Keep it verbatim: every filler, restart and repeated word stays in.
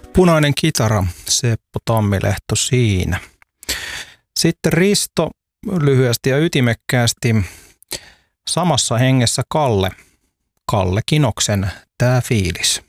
Punainen kitara, Seppo Tammilehto siinä. Sitten Risto lyhyesti ja ytimekkäästi samassa hengessä Kalle, Kalle Kinoksen Tää fiilis.